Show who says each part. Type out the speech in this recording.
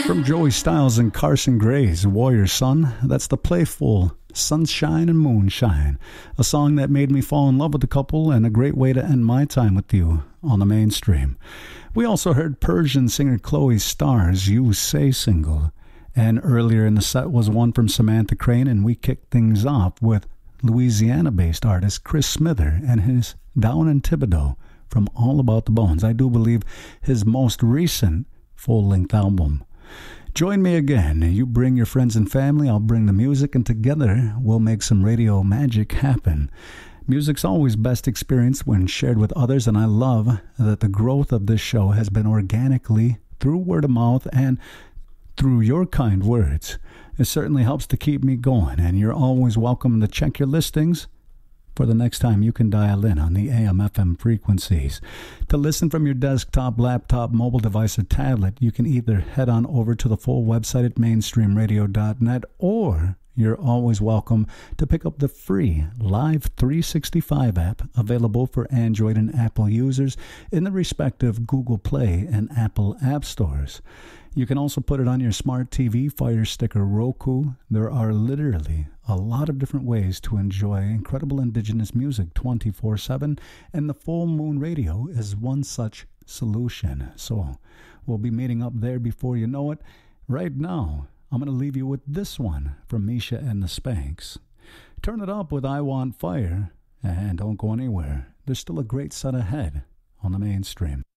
Speaker 1: From Joey Styles and Carson Gray's Warrior Son, that's the playful Sunshine and Moonshine, a song that made me fall in love with the couple and a great way to end my time with you on the mainstream. We also heard Persian singer Chloe Starr's You Say single, and earlier in the set was one from Samantha Crane, and we kicked things off with Louisiana-based artist Chris Smither and his Down in Thibodaux from All About the Bones, I do believe his most recent full-length album. Join me again. You bring your friends and family, I'll bring the music, and together we'll make some radio magic happen. Music's always best experienced when shared with others, and I love that the growth of this show has been organically through word of mouth and through your kind words. It certainly helps to keep me going, and you're always welcome to check your listings for the next time you can dial in on the AM/FM frequencies. To listen from your desktop, laptop, mobile device, or tablet, you can either head on over to the full website at mainstreamradio.net, or you're always welcome to pick up the free Live 365 app available for Android and Apple users in the respective Google Play and Apple App Stores. You can also put it on your smart TV, Fire Stick, or Roku. There are literally a lot of different ways to enjoy incredible indigenous music 24/7, and the Full Moon Radio is one such solution. So we'll be meeting up there before you know it. Right now, I'm going to leave you with this one from Misha and the Spanks. Turn it up with I Want Fire, and don't go anywhere. There's still a great set ahead on the mainstream.